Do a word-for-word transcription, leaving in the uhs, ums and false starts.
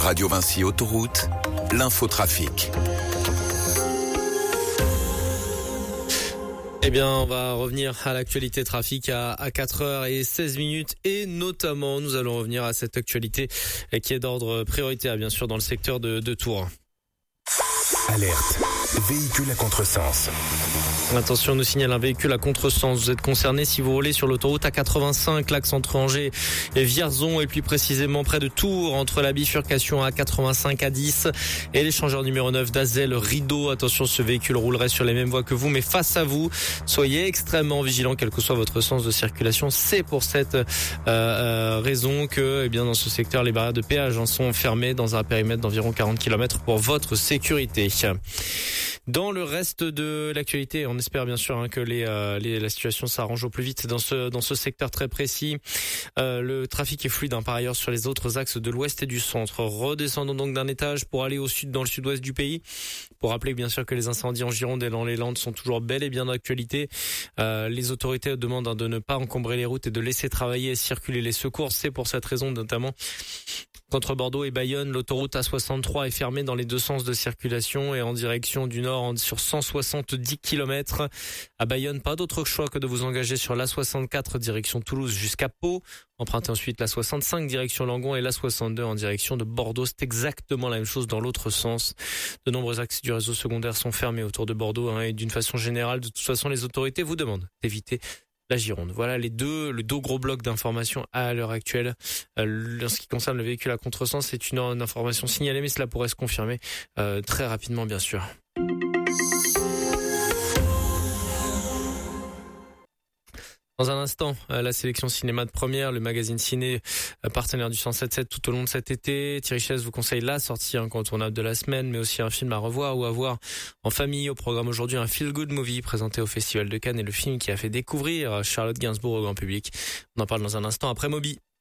Radio Vinci Autoroute, l'infotrafic. Eh bien, on va revenir à l'actualité trafic à, à quatre heures seize minutes et notamment, nous allons revenir à cette actualité qui est d'ordre prioritaire, bien sûr, dans le secteur de, de Tours. Alerte. Véhicule à contresens. Attention, nous signale un véhicule à contresens. Vous êtes concerné si vous roulez sur l'autoroute A quatre-vingt-cinq, l'axe entre Angers et Vierzon, et plus précisément près de Tours, entre la bifurcation A quatre-vingt-cinq A dix et l'échangeur numéro neuf d'Azel Rideau. Attention, ce véhicule roulerait sur les mêmes voies que vous, mais face à vous. Soyez extrêmement vigilants, quel que soit votre sens de circulation. C'est pour cette euh, euh, raison que, eh bien, dans ce secteur, les barrières de péage en sont fermées dans un périmètre d'environ quarante kilomètres pour votre sécurité. Dans le reste de l'actualité, on espère bien sûr hein, que les, euh, les, la situation s'arrange au plus vite dans ce dans ce secteur très précis. Euh, le trafic est fluide hein, par ailleurs sur les autres axes de l'ouest et du centre. Redescendons donc d'un étage pour aller au sud, dans le sud-ouest du pays. Pour rappeler bien sûr que les incendies en Gironde et dans les Landes sont toujours bel et bien d'actualité. Euh, les autorités demandent hein, de ne pas encombrer les routes et de laisser travailler et circuler les secours. C'est pour cette raison notamment qu'entre Bordeaux et Bayonne, l'autoroute A soixante-trois est fermée dans les deux sens de circulation et en direction du nord sur cent soixante-dix kilomètres. À Bayonne, pas d'autre choix que de vous engager sur l'A soixante-quatre direction Toulouse jusqu'à Pau. Empruntez ensuite l'A soixante-cinq direction Langon et l'A soixante-deux en direction de Bordeaux. C'est exactement la même chose dans l'autre sens. De nombreux axes du réseau secondaire sont fermés autour de Bordeaux hein, et d'une façon générale, de toute façon, les autorités vous demandent d'éviter la Gironde. Voilà les deux, le deux gros blocs d'informations à l'heure actuelle. Euh, en ce qui concerne le véhicule à contresens, c'est une, une information signalée, mais cela pourrait se confirmer euh, très rapidement, bien sûr. Dans un instant, la sélection cinéma de première, le magazine ciné partenaire du cent sept sept tout au long de cet été. Thierry Chaise vous conseille la sortie incontournable de la semaine, mais aussi un film à revoir ou à voir en famille. Au programme aujourd'hui, un feel good movie présenté au Festival de Cannes et le film qui a fait découvrir Charlotte Gainsbourg au grand public. On en parle dans un instant après Moby.